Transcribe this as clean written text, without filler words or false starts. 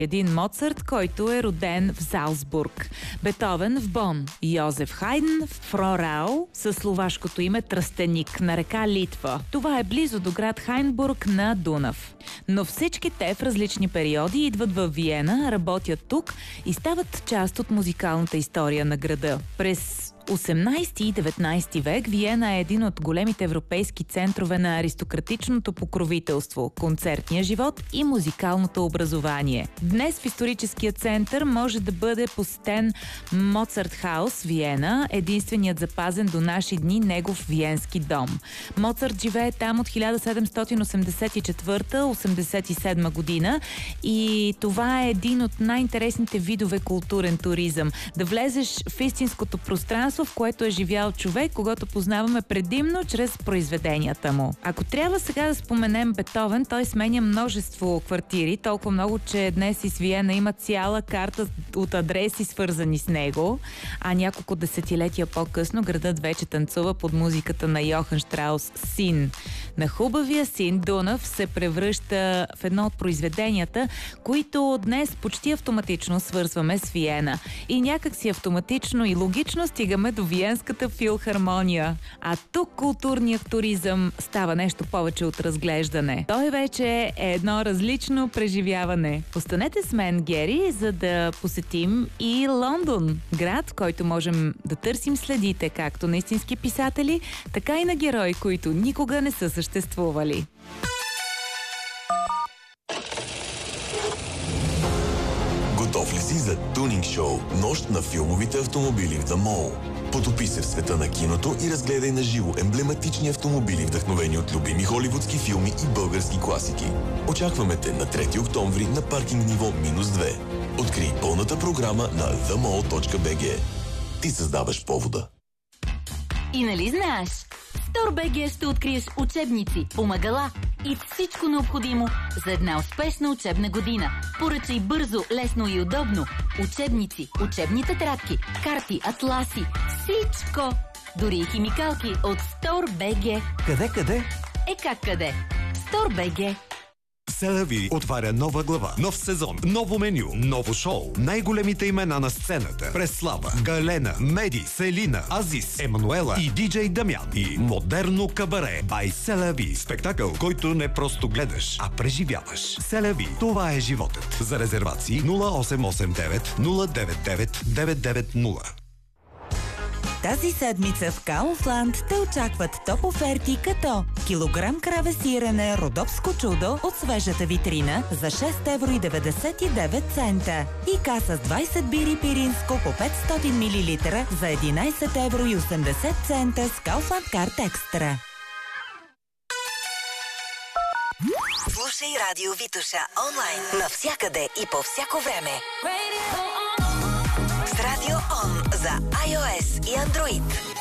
един Моцарт, който е роден в Залцбург, Бетовен в Бон, Йозеф Хайден в Фрорау със словашкото име Тръстеник на река Литва. Това е близо до град Хайнбург на Дунав. Но всички те в различни периоди идват във Виена, работят тук и стават част от музикалната история на града. През 18 и 19 век Виена е един от големите европейски центрове на аристократичното покровителство, концертния живот и музикалното образование. Днес в историческия център може да бъде посетен Моцарт Хаус, Виена, единственият запазен до наши дни негов виенски дом. Моцарт живее там от 1784-87 година и това е един от най-интересните видове културен туризъм. Да влезеш в истинското пространство, в което е живял човек, когато познаваме предимно чрез произведенията му. Ако трябва сега да споменем Бетовен, той сменя множество квартири, толкова много, че днес из Виена има цяла карта от адреси, свързани с него, а няколко десетилетия по-късно градът вече танцува под музиката на Йохан Штраус Син. На хубавия Син Дунав се превръща в едно от произведенията, които днес почти автоматично свързваме с Виена. И някак си автоматично и логично стигаме до Виенската филхармония. А тук културният туризъм става нещо повече от разглеждане. Той вече е едно различно преживяване. Останете с мен, Гери, за да посетим и Лондон. Град, в който можем да търсим следите както на истински писатели, така и на герои, които никога не са съществували. Готов ли си за тунинг шоу Нощ на филмовите автомобили в The Mall? Потопи се в света на киното и разгледай на живо емблематични автомобили, вдъхновени от любими холивудски филми и български класики. Очакваме те на 3 октомври на паркинг ниво -2. Открий пълната програма на themall.bg. Ти създаваш повода. И нали знаеш? В StoreBG ще откриеш учебници, помагала и всичко необходимо за една успешна учебна година. Поръчай бързо, лесно и удобно. Учебници, учебни тетрадки, карти, атласи, всичко! Дори и химикалки от StoreBG. Къде? Как къде? StoreBG. Селави отваря нова глава, нов сезон, ново меню, ново шоу. Най-големите имена на сцената: Преслава, Галена, Меди, Селина, Азис, Емануела и диджей Дамян. И модерно кабаре by Селави. Спектакъл, който не просто гледаш, а преживяваш. Селави, това е животът. За резервации 0889 099 990. Тази седмица в Kaufland те очакват топ оферти като килограм краве сирене Родопско чудо от свежата витрина за 6,99 € и каса с 20 бири пиринско по 500 мл за 11,80 € с Kaufland Card Extra. Слушай Радио Витоша онлайн навсякъде и по всяко време. С Радио Он за iOS и Android.